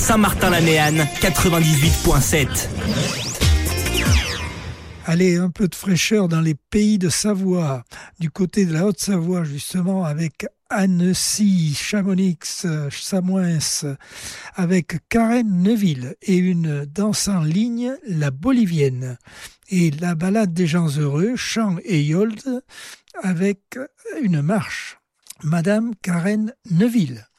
Saint-Martin-la-Méanne, 98.7. Allez, un peu de fraîcheur dans les pays de Savoie, du côté de la Haute-Savoie justement, avec Annecy, Chamonix, Samoëns, avec Karen Neuville et une danse en ligne, la Bolivienne. Et la balade des gens heureux, chant et yold, avec une marche. Madame Karen Neuville.